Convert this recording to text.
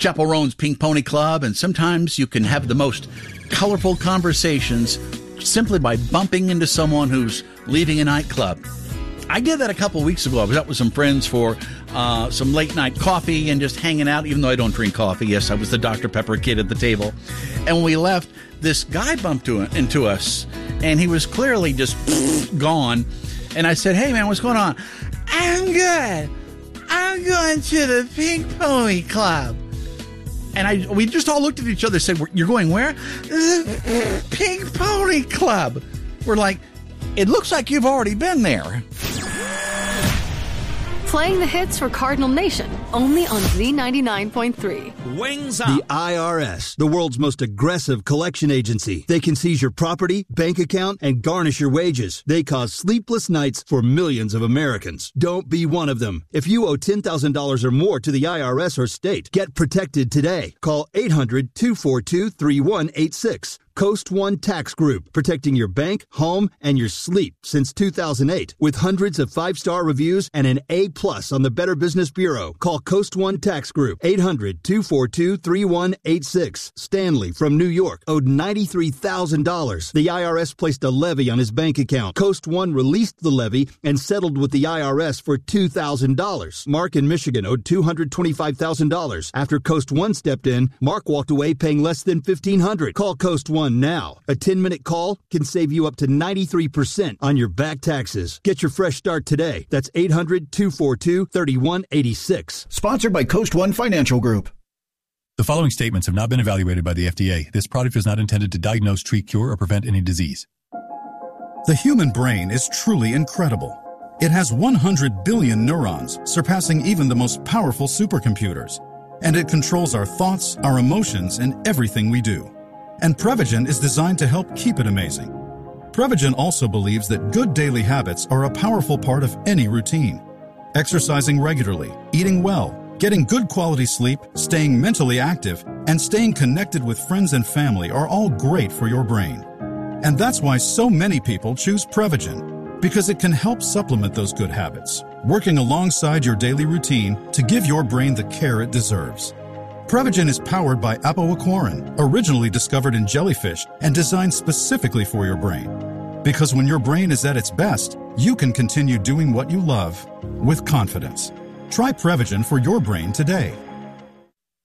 Chappell Roan's Pink Pony Club, and sometimes you can have the most colorful conversations simply by bumping into someone who's leaving a nightclub. I did that a couple of weeks ago. I was out with some friends for some late night coffee and just hanging out, even though I don't drink coffee. Yes, I was the Dr. Pepper kid at the table. And when we left, this guy bumped into us, and he was clearly just gone. And I said, "Hey, man, what's going on?" "I'm good. I'm going to the Pink Pony Club." And we just all looked at each other and said, "You're going where?" "The Pink Pony Club." We're like, "It looks like you've already been there." Playing the hits for Cardinal Nation, only on Z99.3. Wings Up. The IRS, the world's most aggressive collection agency. They can seize your property, bank account, and garnish your wages. They cause sleepless nights for millions of Americans. Don't be one of them. If you owe $10,000 or more to the IRS or state, get protected today. Call 800-242-3186. Coast One Tax Group, protecting your bank, home, and your sleep since 2008. With hundreds of 5-star reviews and an A+ on the Better Business Bureau. Call Coast One Tax Group, 800-242-3186. Stanley from New York owed $93,000. The IRS placed a levy on his bank account. Coast One released the levy and settled with the IRS for $2,000. Mark in Michigan owed $225,000. After Coast One stepped in, Mark walked away paying less than $1,500. Call Coast One now. A 10-minute call can save you up to 93% on your back taxes. Get your fresh start today. That's 800-242-3186. Sponsored by Coast One Financial Group. The following statements have not been evaluated by the FDA. This product is not intended to diagnose, treat, cure, or prevent any disease. The human brain is truly incredible. It has 100 billion neurons, surpassing even the most powerful supercomputers. And it controls our thoughts, our emotions, and everything we do. And Prevagen is designed to help keep it amazing. Prevagen also believes that good daily habits are a powerful part of any routine. Exercising regularly, eating well, getting good quality sleep, staying mentally active, and staying connected with friends and family are all great for your brain. And that's why so many people choose Prevagen, because it can help supplement those good habits, working alongside your daily routine to give your brain the care it deserves. Prevagen is powered by apoaquarin, originally discovered in jellyfish and designed specifically for your brain. Because when your brain is at its best, you can continue doing what you love with confidence. Try Prevagen for your brain today.